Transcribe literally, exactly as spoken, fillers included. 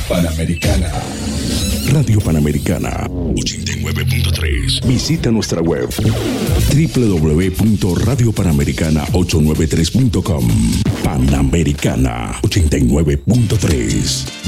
Panamericana. Radio Panamericana ochenta y nueve punto tres. Visita nuestra web doble u doble u doble u punto radio panamericana ochocientos noventa y tres punto com. Panamericana ochenta y nueve punto tres.